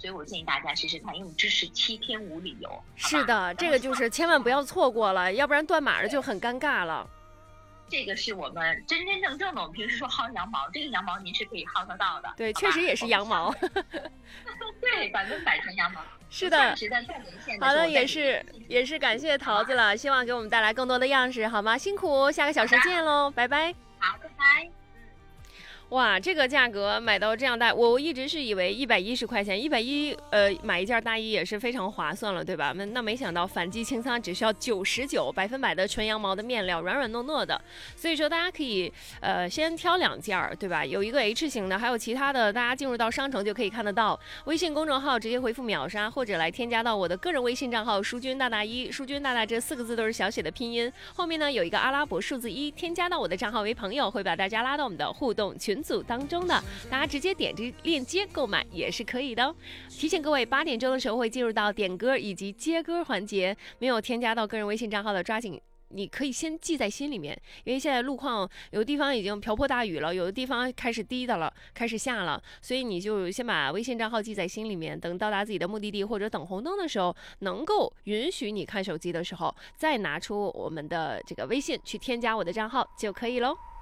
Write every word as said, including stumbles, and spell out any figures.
所以我建议大家试试看，因为支持七天无理由。 是的，这个就是千万不要错过了，要不然断码了就很尴尬了。 这个是我们真真正正的，我们平时说薅羊毛，这个羊毛您是可以薅得到的。 对，确实也是羊毛。 对，百分百纯羊毛。 是的。好的，也是也是感谢桃子了，希望给我们带来更多的样式，好吗？辛苦，下个小时见喽，拜拜。 好，拜拜。 哇，这个价格买到这样大，我一直是以为一百一十块钱，一百一呃买一件大衣也是非常划算了，对吧？那那没想到反季清仓只需要九十九，百分百的纯羊毛的面料，软软糯糯的。所以说大家可以呃先挑两件，对吧？有一个 H 型的，还有其他的，大家进入到商城就可以看得到。微信公众号直接回复秒杀，或者来添加到我的个人微信账号淑君大大一，淑君大大这四个字都是小写的拼音，后面呢有一个阿拉伯数字一，添加到我的账号为朋友，会把大家拉到我们的互动群组当中的，大家直接点这链接购买也是可以的哦。提醒各位，八点钟的时候会进入到点歌以及接歌环节，没有添加到个人微信账号的抓紧。你可以先记在心里面，因为现在路况有的地方已经瓢泼大雨了，有的地方开始滴的了，开始下了，所以你就先把微信账号记在心里面，等到达自己的目的地或者等红灯的时候，能够允许你看手机的时候，再拿出我们的这个微信去添加我的账号就可以咯。